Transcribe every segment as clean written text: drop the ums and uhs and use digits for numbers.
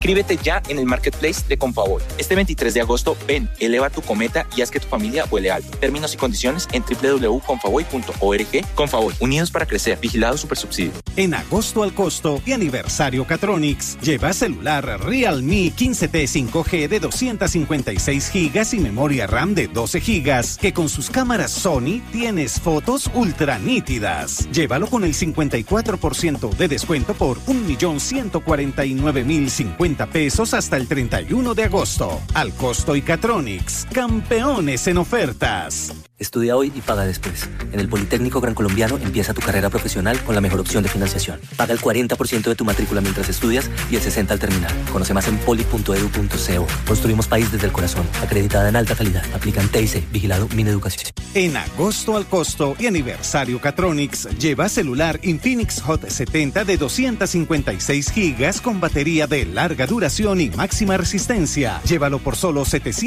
Inscríbete ya en el Marketplace de Confavoy. Este 23 de agosto, ven, eleva tu cometa y haz que tu familia vuele alto. Términos y condiciones en www.confavoy.org. Confavoy, unidos para crecer. Vigilado Supersubsidio. En agosto al costo y aniversario Catronics, lleva celular Realme 15T 5G de 256 GB y memoria RAM de 12 GB, que con sus cámaras Sony tienes fotos ultra nítidas. Llévalo con el 54% de descuento por 1.149.050 pesos hasta el 31 de agosto. Al costo y Catronics, campeones en ofertas. Estudia hoy y paga después. En el Politécnico Gran Colombiano empieza tu carrera profesional con la mejor opción de financiación. Paga el 40% de tu matrícula mientras estudias y el 60% al terminar. Conoce más en poli.edu.co. Construimos país desde el corazón. Acreditada en alta calidad. Aplican TIC. Vigilado Mineducación. En agosto al costo y aniversario Catronics, lleva celular Infinix Hot 70 de 256 GB con batería de larga duración y máxima resistencia. Llévalo por solo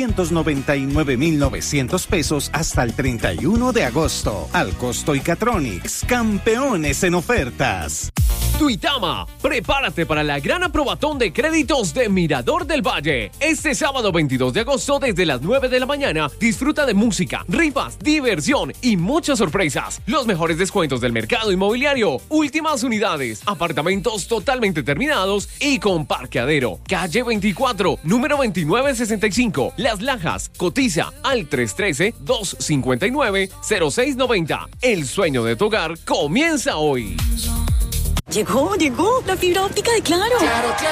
799.900 pesos hasta el 31 de agosto. Al costo y Catronics, campeones en ofertas. Tuitama, prepárate para la gran aprobatón de créditos de Mirador del Valle. Este sábado 22 de agosto desde las 9 de la mañana, disfruta de música, rifas, diversión y muchas sorpresas. Los mejores descuentos del mercado inmobiliario, últimas unidades, apartamentos totalmente terminados y con parqueadero. Calle 24, número 2965, Las Lajas. Cotiza al 313-259-0690. El sueño de tu hogar comienza hoy. Llegó la fibra óptica de Claro.